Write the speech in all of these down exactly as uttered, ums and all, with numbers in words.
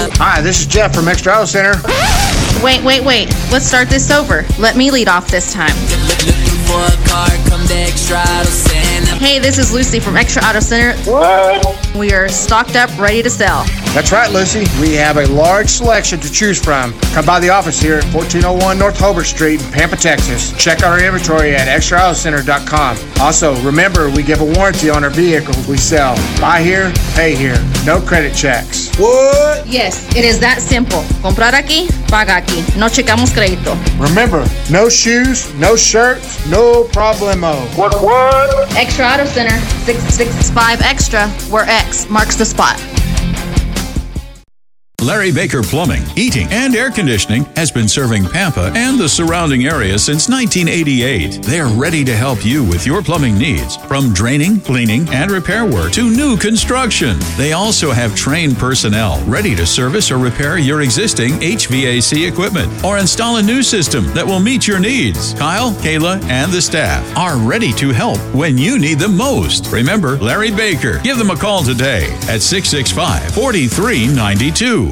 Hi, this is Jeff from Extra Auto Center. Wait, wait, wait. Let's start this over. Let me lead off this time. Hey, this is Lucy from Extra Auto Center. What? We are stocked up, ready to sell. That's right, Lucy. We have a large selection to choose from. Come by the office here at fourteen oh one North Hobart Street in Pampa, Texas. Check out our inventory at extra auto center dot com. Also, remember, we give a warranty on our vehicles we sell. Buy here, pay here. No credit checks. What? Yes, it is that simple. Comprar aquí, paga aquí. No checamos crédito. Remember, no shoes, no shirts, no problemo. What, what? Extra Auto Center, six six five Extra, where X marks the spot. Larry Baker Plumbing, Heating, and Air Conditioning has been serving Pampa and the surrounding area since nineteen eighty-eight. They're ready to help you with your plumbing needs, from draining, cleaning, and repair work to new construction. They also have trained personnel ready to service or repair your existing H V A C equipment or install a new system that will meet your needs. Kyle, Kayla, and the staff are ready to help when you need them most. Remember Larry Baker. Give them a call today at six six five, four three nine two.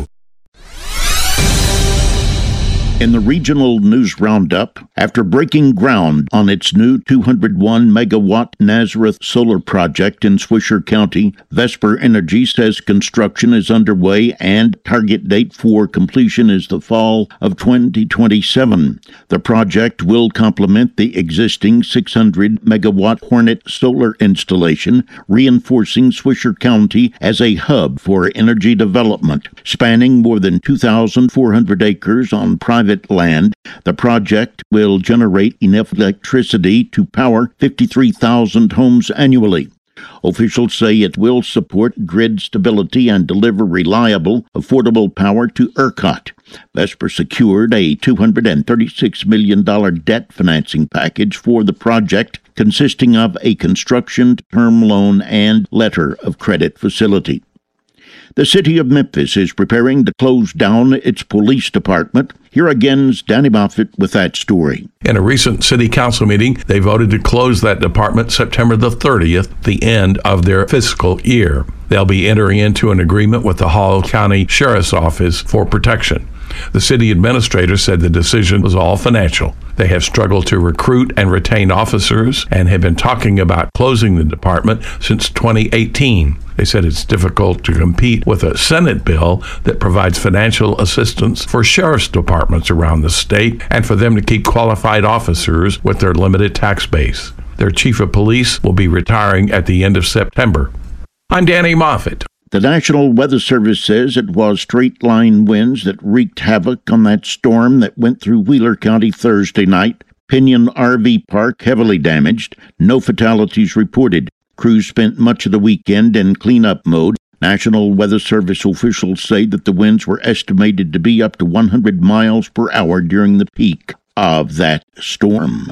In the regional news roundup, after breaking ground on its new two hundred one megawatt Nazareth solar project in Swisher County, Vesper Energy says construction is underway and target date for completion is the fall of twenty twenty-seven. The project will complement the existing six hundred megawatt Hornet solar installation, reinforcing Swisher County as a hub for energy development. Spanning more than two thousand four hundred acres on private land, the project will generate enough electricity to power fifty-three thousand homes annually. Officials say it will support grid stability and deliver reliable, affordable power to ERCOT. Vesper secured a two hundred thirty-six million dollars debt financing package for the project, consisting of a construction term loan and letter of credit facility. The city of Memphis is preparing to close down its police department. Here again's Danny Moffett with that story. In a recent city council meeting, they voted to close that department September the thirtieth, the end of their fiscal year. They'll be entering into an agreement with the Hall County Sheriff's Office for protection. The city administrator said the decision was all financial. They have struggled to recruit and retain officers and have been talking about closing the department since twenty eighteen. They said it's difficult to compete with a Senate bill that provides financial assistance for sheriff's departments around the state and for them to keep qualified officers with their limited tax base. Their chief of police will be retiring at the end of September. I'm Danny Moffett. The National Weather Service says it was straight-line winds that wreaked havoc on that storm that went through Wheeler County Thursday night. Pinion R V Park heavily damaged. No fatalities reported. Crews spent much of the weekend in cleanup mode. National Weather Service officials say that the winds were estimated to be up to one hundred miles per hour during the peak of that storm.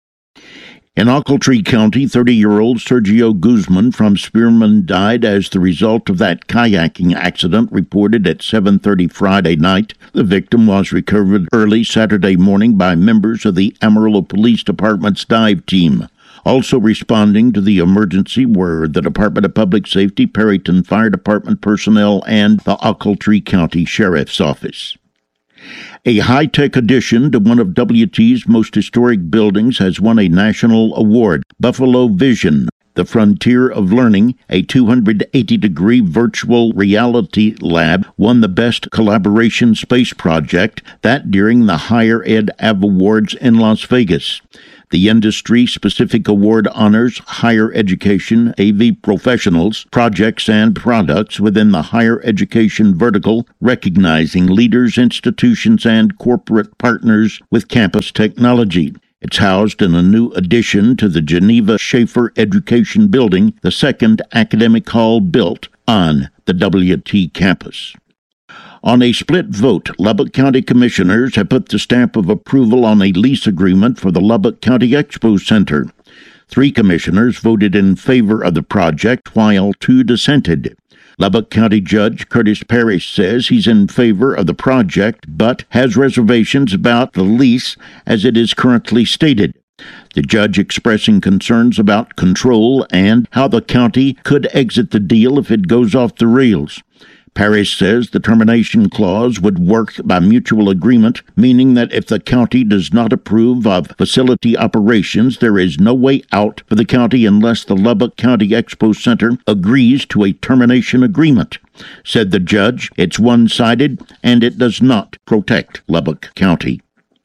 In Ochiltree County, thirty-year-old Sergio Guzman from Spearman died as the result of that kayaking accident reported at seven thirty Friday night. The victim was recovered early Saturday morning by members of the Amarillo Police Department's dive team. Also responding to the emergency were the Department of Public Safety, Perryton Fire Department personnel, and the Ochiltree County Sheriff's Office. A high-tech addition to one of W T's most historic buildings has won a national award. Buffalo Vision, the Frontier of Learning, a two hundred eighty degree virtual reality lab, won the Best Collaboration Space Project, that during the Higher Ed Av Awards in Las Vegas. The industry-specific award honors higher education, A V professionals, projects, and products within the higher education vertical, recognizing leaders, institutions, and corporate partners with campus technology. It's housed in a new addition to the Geneva Schaefer Education Building, the second academic hall built on the W T campus. On a split vote, Lubbock County Commissioners have put the stamp of approval on a lease agreement for the Lubbock County Expo Center. Three commissioners voted in favor of the project, while two dissented. Lubbock County Judge Curtis Parrish says he's in favor of the project, but has reservations about the lease as it is currently stated. The judge expressing concerns about control and how the county could exit the deal if it goes off the rails. Parrish says the termination clause would work by mutual agreement, meaning that if the county does not approve of facility operations, there is no way out for the county unless the Lubbock County Expo Center agrees to a termination agreement. Said the judge, it's one-sided and it does not protect Lubbock County.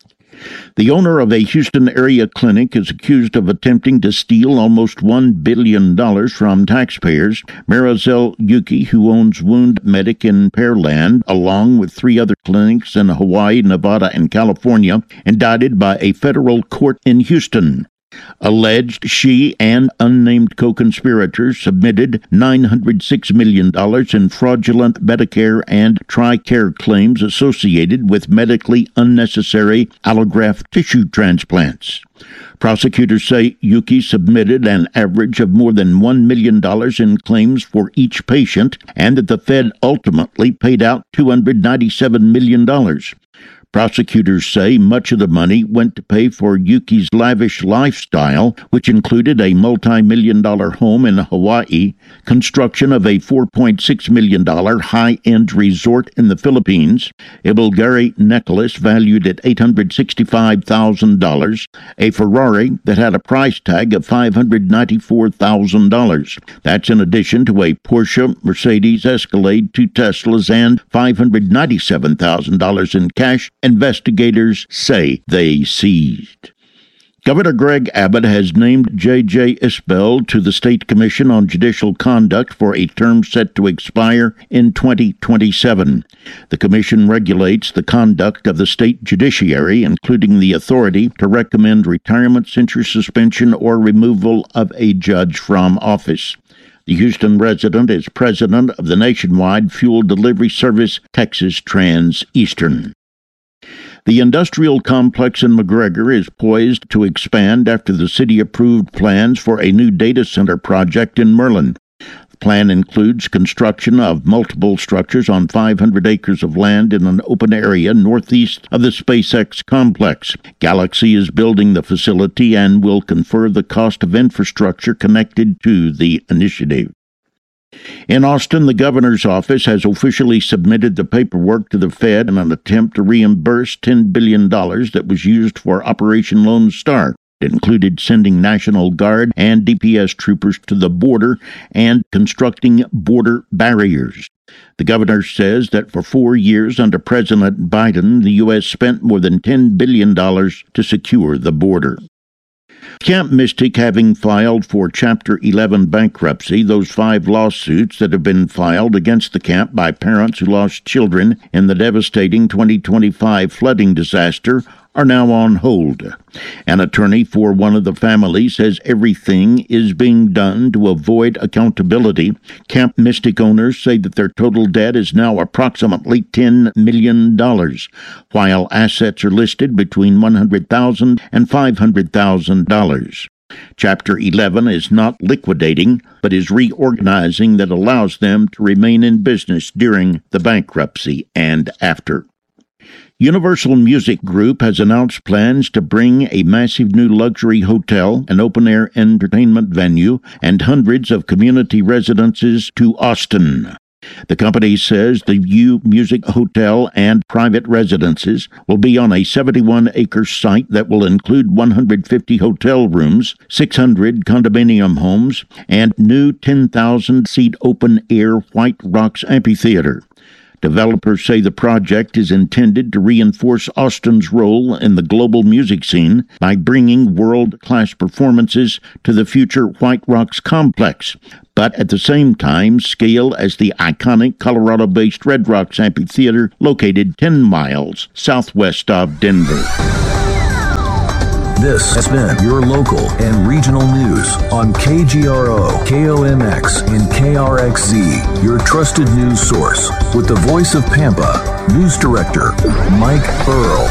The owner of a Houston area clinic is accused of attempting to steal almost one billion dollars from taxpayers. Marizel Yuki, who owns Wound Medic in Pearland, along with three other clinics in Hawaii, Nevada, and California, indicted by a federal court in Houston. Alleged she and unnamed co-conspirators submitted nine hundred six million dollars in fraudulent Medicare and TRICARE claims associated with medically unnecessary allograft tissue transplants. Prosecutors say Yuki submitted an average of more than one million dollars in claims for each patient and that the Fed ultimately paid out two hundred ninety-seven million dollars. Prosecutors say much of the money went to pay for Yuki's lavish lifestyle, which included a multi-million dollar home in Hawaii, construction of a four point six million dollars high-end resort in the Philippines, a Bulgari necklace valued at eight hundred sixty-five thousand dollars, a Ferrari that had a price tag of five hundred ninety-four thousand dollars. That's in addition to a Porsche, Mercedes Escalade, two Teslas, and five hundred ninety-seven thousand dollars in cash investigators say they seized. Governor Greg Abbott has named J J Isbell to the State Commission on Judicial Conduct for a term set to expire in twenty twenty-seven. The commission regulates the conduct of the state judiciary, including the authority to recommend retirement, censure, suspension, or removal of a judge from office. The Houston resident is president of the nationwide fuel delivery service Texas Trans Eastern. The industrial complex in McGregor is poised to expand after the city approved plans for a new data center project in Merlin. The plan includes construction of multiple structures on five hundred acres of land in an open area northeast of the SpaceX complex. Galaxy is building the facility and will confer the cost of infrastructure connected to the initiative. In Austin, the governor's office has officially submitted the paperwork to the Fed in an attempt to reimburse ten billion dollars that was used for Operation Lone Star. It included sending National Guard and D P S troopers to the border and constructing border barriers. The governor says that for four years under President Biden, the U S spent more than ten billion dollars to secure the border. Camp Mystic having filed for Chapter eleven bankruptcy, those five lawsuits that have been filed against the camp by parents who lost children in the devastating twenty twenty-five flooding disaster are now on hold. An attorney for one of the families says everything is being done to avoid accountability. Camp Mystic owners say that their total debt is now approximately ten million dollars, while assets are listed between one hundred thousand dollars and five hundred thousand dollars. Chapter eleven is not liquidating, but is reorganizing that allows them to remain in business during the bankruptcy and after. Universal Music Group has announced plans to bring a massive new luxury hotel, an open-air entertainment venue, and hundreds of community residences to Austin. The company says the U Music Hotel and private residences will be on a seventy-one acre site that will include one hundred fifty hotel rooms, six hundred condominium homes, and new ten thousand seat open-air White Rocks Amphitheater. Developers say the project is intended to reinforce Austin's role in the global music scene by bringing world-class performances to the future White Rocks complex, but at the same time scale as the iconic Colorado-based Red Rocks Amphitheater located ten miles southwest of Denver. This has been your local and regional news on K G R O, K O M X, and K R X Z, your trusted news source, with the voice of Pampa, News Director Mike Earl.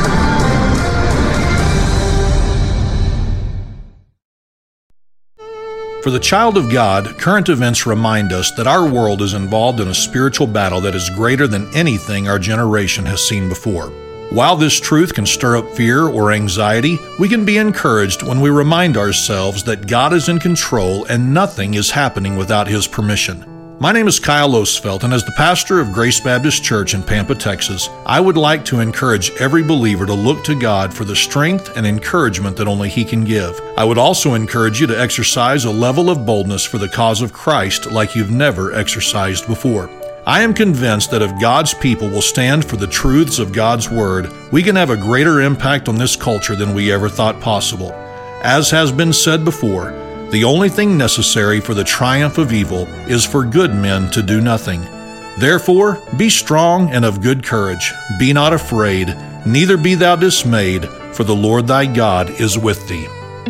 For the child of God, current events remind us that our world is involved in a spiritual battle that is greater than anything our generation has seen before. While this truth can stir up fear or anxiety, we can be encouraged when we remind ourselves that God is in control and nothing is happening without His permission. My name is Kyle Osfeld, and as the pastor of Grace Baptist Church in Pampa, Texas, I would like to encourage every believer to look to God for the strength and encouragement that only He can give. I would also encourage you to exercise a level of boldness for the cause of Christ like you've never exercised before. I am convinced that if God's people will stand for the truths of God's Word, we can have a greater impact on this culture than we ever thought possible. As has been said before, the only thing necessary for the triumph of evil is for good men to do nothing. Therefore, be strong and of good courage. Be not afraid, neither be thou dismayed, for the Lord thy God is with thee.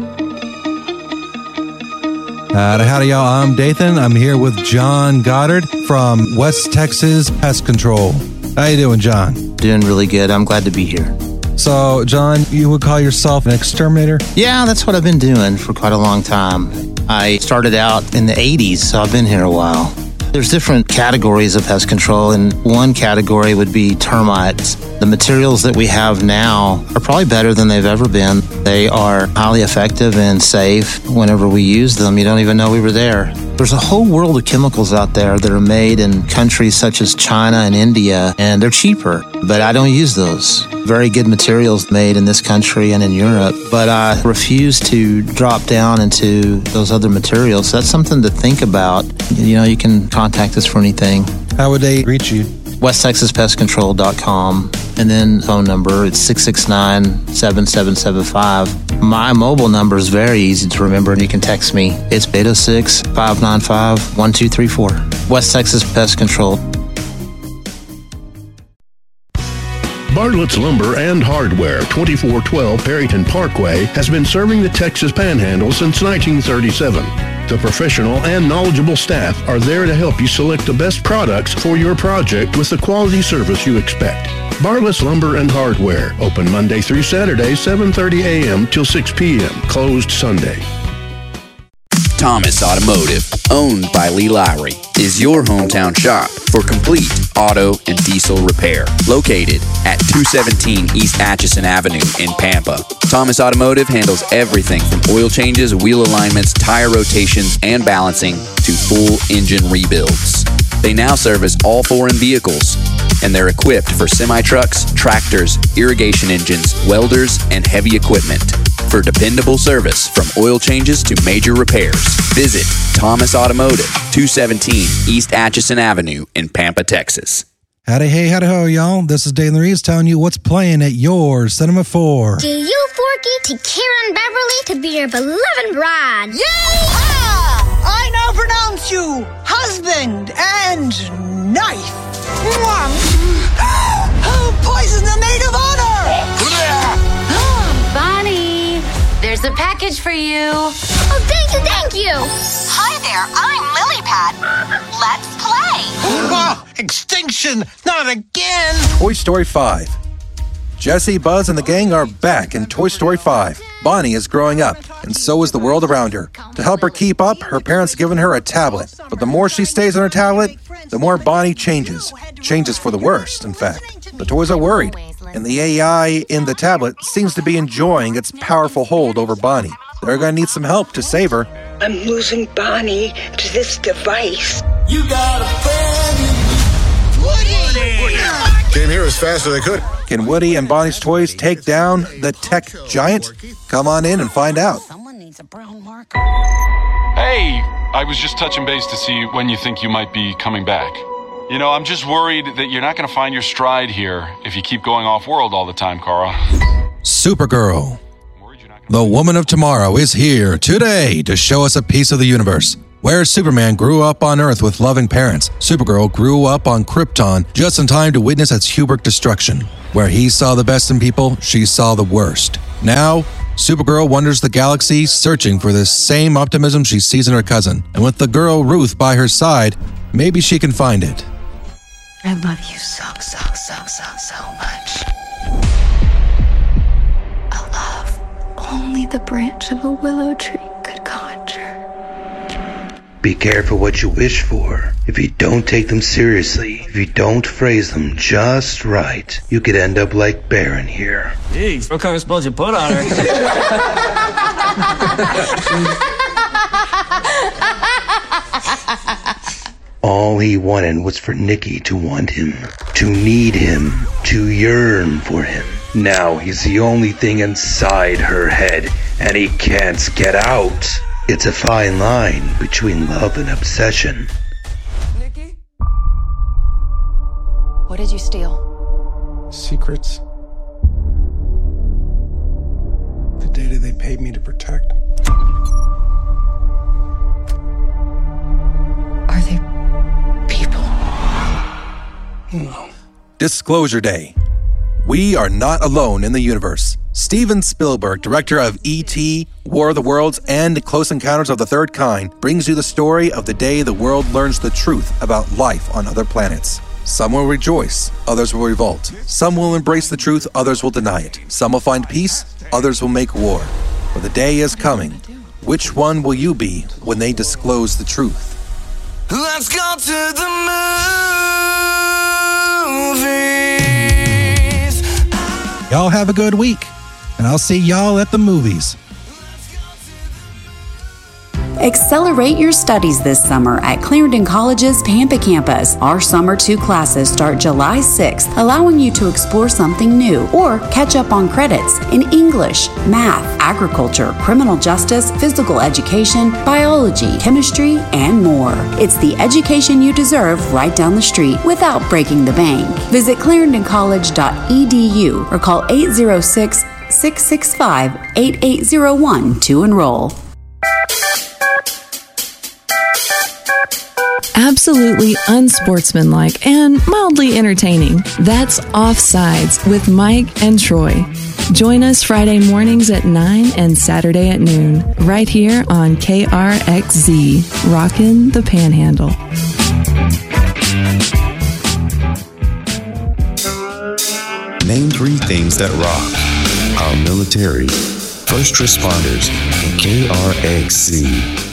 Howdy, howdy, y'all. I'm Dathan. I'm here with John Goddard from West Texas Pest Control. How you doing, John? Doing really good. I'm glad to be here. So, John, you would call yourself an exterminator? Yeah, that's what I've been doing for quite a long time. I started out in the eighties, so I've been here a while. There's different categories of pest control, and one category would be termites. The materials that we have now are probably better than they've ever been. They are highly effective and safe. Whenever we use them, you don't even know we were there. There's a whole world of chemicals out there that are made in countries such as China and India, and they're cheaper, but I don't use those. Very good materials made in this country and in Europe, but I refuse to drop down into those other materials. So that's something to think about. You know, you can contact us for anything. How would they reach you? west texas pest control dot com, and then phone number, it's six six nine, seven seven seven five. My mobile number is very easy to remember, and you can text me. It's eight oh six, five nine five, one two three four. West Texas Pest Control. Bartlett's Lumber and Hardware, twenty-four twelve Perryton Parkway, has been serving the Texas Panhandle since nineteen thirty-seven. The professional and knowledgeable staff are there to help you select the best products for your project with the quality service you expect. Bartlett's Lumber and Hardware, open Monday through Saturday, seven thirty a.m. till six p.m., closed Sunday. Thomas Automotive, owned by Lee Lowry, is your hometown shop for complete auto and diesel repair. Located at two seventeen East Atchison Avenue in Pampa. Thomas Automotive handles everything from oil changes, wheel alignments, tire rotations, and balancing to full engine rebuilds. They now service all foreign vehicles, and they're equipped for semi-trucks, tractors, irrigation engines, welders, and heavy equipment. For dependable service from oil changes to major repairs, visit Thomas Automotive, two seventeen East Atchison Avenue in Pampa, Texas. Howdy, hey, howdy, ho, y'all. This is Dave Reeves telling you what's playing at your Cinema four. Do you, Forky, to Karen Beverly to be your beloved bride? Yay-ha! I now pronounce you husband and knife. Poison the maid of honor! Bonnie, there's a package for you. Oh, thank you, thank you. Hi there, I'm Lilypad. Let's play. Oh, extinction, not again. Toy Story five. Jesse, Buzz, and the gang are back in Toy Story five. Bonnie is growing up, and so is the world around her. To help her keep up, her parents have given her a tablet. But the more she stays on her tablet, the more Bonnie changes. Changes for the worst, in fact. The toys are worried, and the A I in the tablet seems to be enjoying its powerful hold over Bonnie. They're going to need some help to save her. I'm losing Bonnie to this device. You got a friend. Woody! Woody! Came here as fast as I could. Can Woody and Bonnie's toys take down the tech giant? Come on in and find out. Someone needs a brown marker. Hey, I was just touching base to see when you think you might be coming back. You know, I'm just worried that you're not going to find your stride here if you keep going off-world all the time, Carl. Supergirl. The woman of tomorrow is here today to show us a piece of the universe. Where Superman grew up on Earth with loving parents, Supergirl grew up on Krypton just in time to witness its Hubert destruction. Where he saw the best in people, she saw the worst. Now, Supergirl wanders the galaxy searching for the same optimism she sees in her cousin. And with the girl Ruth by her side, maybe she can find it. I love you so, so, so, so, so much. A love only the branch of a willow tree could conjure. Be careful what you wish for. If you don't take them seriously, if you don't phrase them just right, you could end up like Baron here. Jeez, what kind of spells you put on her? All he wanted was for Nikki to want him, to need him, to yearn for him. Now he's the only thing inside her head, and he can't get out. It's a fine line between love and obsession. Nikki? What did you steal? Secrets. The data they paid me to protect. Are they people? No. Disclosure Day. We are not alone in the universe. Steven Spielberg, director of E T, War of the Worlds, and Close Encounters of the Third Kind, brings you the story of the day the world learns the truth about life on other planets. Some will rejoice, others will revolt. Some will embrace the truth, others will deny it. Some will find peace, others will make war. But the day is coming. Which one will you be when they disclose the truth? Let's go to the movies. Y'all have a good week, and I'll see y'all at the movies. Accelerate your studies this summer at Clarendon College's Pampa campus. Our Summer two classes start July sixth, allowing you to explore something new or catch up on credits in English, math, agriculture, criminal justice, physical education, biology, chemistry, and more. It's the education you deserve right down the street without breaking the bank. Visit clarendon college dot e d u or call eight oh six, six six five, eight eight oh one to enroll. Absolutely unsportsmanlike and mildly entertaining. That's Offsides with Mike and Troy. Join us Friday mornings at nine and Saturday at noon, right here on K R X Z, rockin' the Panhandle. Name three things that rock: our military, first responders, and K R X Z.